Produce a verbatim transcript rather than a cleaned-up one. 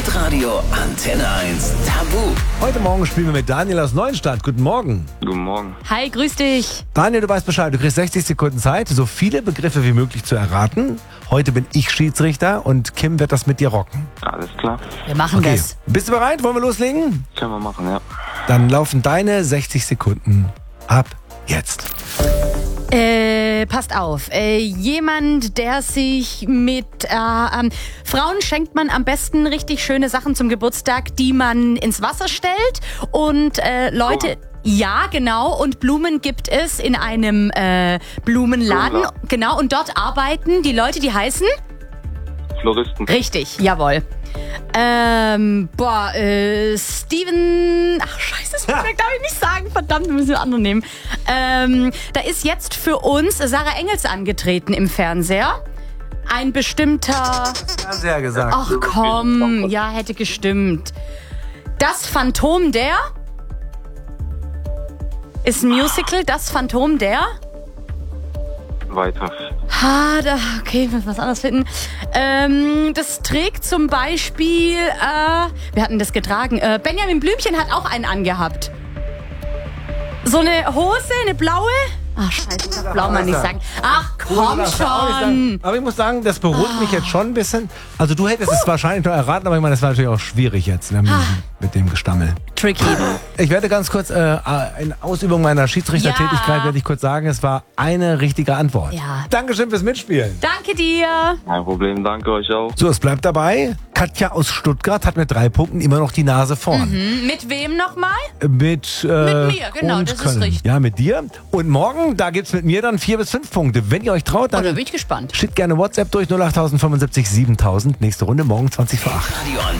Hitradio Antenne eins Tabu. Heute Morgen spielen wir mit Daniel aus Neuenstadt. Guten Morgen. Guten Morgen. Hi, grüß dich. Daniel, du weißt Bescheid. Du kriegst sechzig Sekunden Zeit, so viele Begriffe wie möglich zu erraten. Heute bin ich Schiedsrichter und Kim wird das mit dir rocken. Alles klar. Wir machen Okay, das. bist du bereit? Wollen wir loslegen? Können wir machen, ja. Dann laufen deine sechzig Sekunden ab jetzt. Äh, passt auf. Äh, jemand, der sich mit äh, ähm, Frauen schenkt man am besten richtig schöne Sachen zum Geburtstag, die man ins Wasser stellt. Und äh, Leute... Blumen. Ja, genau. Und Blumen gibt es in einem äh, Blumenladen. Blumenladen. Genau. Und dort arbeiten die Leute, die heißen... Floristen. Richtig, jawohl. Ähm, boah, äh, Steven... Ach, scheiße, das darf ich nicht sagen. Verdammt, wir müssen wir andere nehmen. Ähm, da ist jetzt für uns Sarah Engels angetreten im Fernseher. Ein bestimmter... Fernseher gesagt. Ach komm, ja, hätte gestimmt. Das Phantom der... Ist ein Musical, das Phantom der... Weiter. Ha, da, okay, ich muss was anderes finden. Ähm, das trägt zum Beispiel, äh, wir hatten das getragen, äh, Benjamin Blümchen hat auch einen angehabt. So eine Hose, eine blaue? Ach, scheiße, ich darf blau mal nicht sagen. Ach, komm schon. Aber ich muss sagen, das beruhigt mich jetzt schon ein bisschen. Also du hättest es wahrscheinlich noch erraten, aber ich meine, das war natürlich auch schwierig jetzt ne, mit dem Gestammel. Tricky. Ich werde ganz kurz, äh, in Ausübung meiner Schiedsrichtertätigkeit, Ja. werde ich kurz sagen, es war eine richtige Antwort. Ja. Dankeschön fürs Mitspielen. Danke dir. Kein Problem, danke euch auch. So, es bleibt dabei. Katja aus Stuttgart hat mit drei Punkten immer noch die Nase vorn. Hm, mit wem nochmal? Mit, äh, Mit mir, genau, und das ist Köln. richtig. Ja, mit dir. Und morgen, da gibt's mit mir dann vier bis fünf Punkte. Wenn ihr euch traut, Oh, da dann bin ich gespannt. schickt gerne WhatsApp durch null acht fünfundsiebzig siebentausend. Nächste Runde morgen zwanzig vor acht. Radio Antenne